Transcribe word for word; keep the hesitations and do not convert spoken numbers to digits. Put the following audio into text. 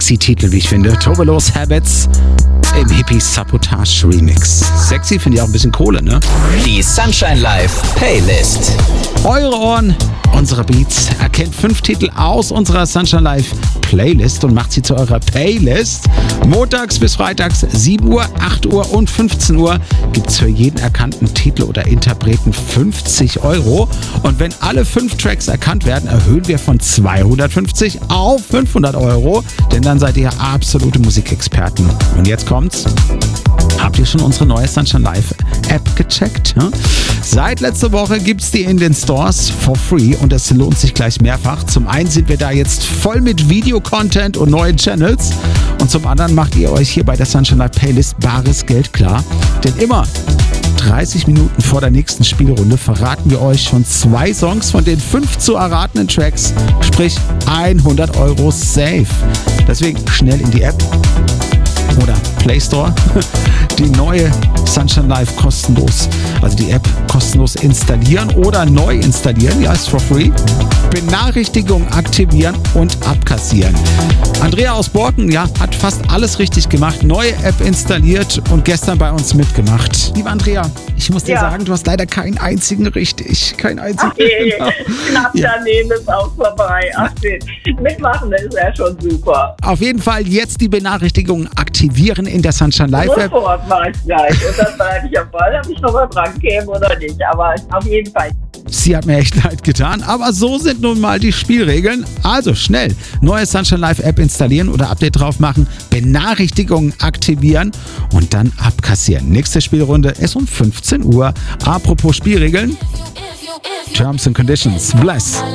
sexy Titel, wie ich finde. Tobelos Habits im Hippie Sabotage Remix. Sexy, finde ich auch ein bisschen Kohle, ne? Die Sunshine Live Playlist. Eure Ohren, unsere Beats. Erkennt fünf Titel aus unserer Sunshine Live Playlist und macht sie zu eurer Playlist. Montags bis freitags sieben Uhr, acht Uhr und fünfzehn Uhr gibt es für jeden erkannten Titel oder Interpreten fünfzig Euro. Und wenn alle fünf Tracks erkannt werden, erhöhen wir von zweihundertfünfzig auf fünfhundert Euro. Denn dann seid ihr absolute Musikexperten. Und jetzt kommt's. Habt ihr schon unsere neue Sunshine Live App gecheckt? Ja? Seit letzter Woche gibt es die in den Stores for free und es lohnt sich gleich mehrfach. Zum einen sind wir da jetzt voll mit Video-Content und neuen Channels und zum anderen macht ihr euch hier bei der Sunshine Live Playlist bares Geld klar. Denn immer dreißig Minuten vor der nächsten Spielrunde verraten wir euch schon zwei Songs von den fünf zu erratenen Tracks, sprich hundert Euro safe. Deswegen schnell in die App oder Play Store die neue Sunshine Live kostenlos, also die App kostenlos installieren oder neu installieren, die heißt for free. Benachrichtigung aktivieren und abkassieren. Andrea aus Borken, ja, hat fast alles richtig gemacht, neue App installiert und gestern bei uns mitgemacht. Liebe Andrea, ich muss dir ja. sagen, du hast leider keinen einzigen richtig, keinen einzigen. Okay, knapp daneben ist auch vorbei. Ach, mitmachen ist ja schon super. Auf jeden Fall jetzt die Benachrichtigung aktivieren in der Sunshine Live App. Sofort mache ich gleich. Und dann bleibe ich am Ball, ob ich noch mal dran käme oder nicht. Aber auf jeden Fall. Sie hat mir echt leid getan, aber so sind nun mal die Spielregeln. Also schnell, neue Sunshine Live App installieren oder Update drauf machen, Benachrichtigungen aktivieren und dann abkassieren. Nächste Spielrunde ist um fünfzehn Uhr. Apropos Spielregeln, Terms and Conditions, bless.